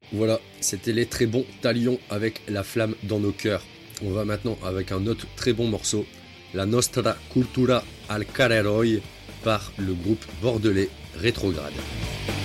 Voilà, c'était les très bons Talions avec La Flamme dans nos cœurs. On va maintenant avec un autre très bon morceau, La Nostra Cultura al Carreroi par le groupe bordelais Rétrograde.